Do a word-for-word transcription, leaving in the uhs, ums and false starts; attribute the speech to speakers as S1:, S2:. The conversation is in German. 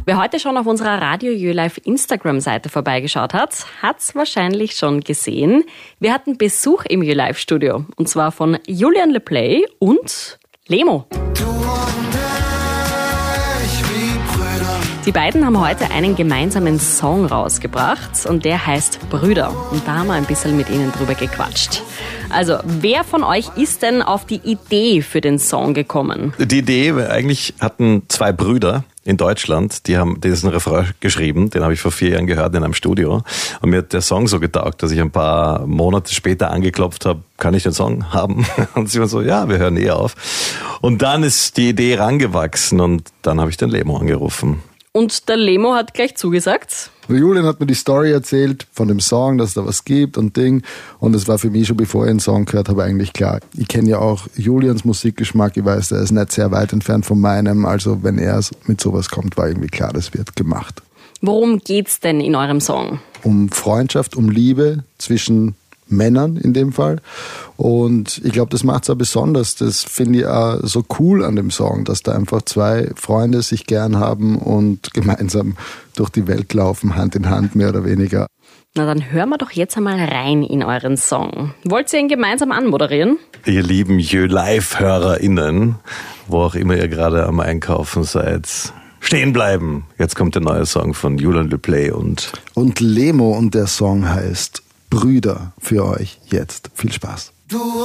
S1: Wer heute schon auf unserer Radio Jö Live Instagram-Seite vorbeigeschaut hat, hat's wahrscheinlich schon gesehen. Wir hatten Besuch im Jö Live Studio. Und zwar von Julian Le Play und Lemo. Die beiden haben heute einen gemeinsamen Song rausgebracht und der heißt Brüder. Und da haben wir ein bisschen mit ihnen drüber gequatscht. Also, wer von euch ist denn auf die Idee für den Song gekommen?
S2: Die Idee, eigentlich hatten zwei Brüder in Deutschland, die haben diesen Refrain geschrieben, den habe ich vor vier Jahren gehört in einem Studio. Und mir hat der Song so getaugt, dass ich ein paar Monate später angeklopft habe, kann ich den Song haben? Und sie waren so, ja, wir hören eh auf. Und dann ist die Idee rangewachsen und dann habe ich den Lemo angerufen.
S1: Und der Lemo hat gleich zugesagt.
S3: Julian hat mir die Story erzählt von dem Song, dass es da was gibt und Ding. Und es war für mich schon, bevor ich den Song gehört habe, eigentlich klar. Ich kenne ja auch Julians Musikgeschmack. Ich weiß, der ist nicht sehr weit entfernt von meinem. Also wenn er mit sowas kommt, war irgendwie klar, das wird gemacht.
S1: Worum geht's denn in eurem Song?
S3: Um Freundschaft, um Liebe zwischen Männern in dem Fall. Und ich glaube, das macht es auch besonders. Das finde ich auch so cool an dem Song, dass da einfach zwei Freunde sich gern haben und gemeinsam durch die Welt laufen, Hand in Hand mehr oder weniger.
S1: Na, dann hören wir doch jetzt einmal rein in euren Song. Wollt ihr ihn gemeinsam anmoderieren?
S2: Ihr lieben Jö Live-HörerInnen, wo auch immer ihr gerade am Einkaufen seid, stehen bleiben. Jetzt kommt der neue Song von Julian Le Play und...
S3: Und Lemo, und der Song heißt Brüder für euch jetzt. Viel Spaß.
S4: Du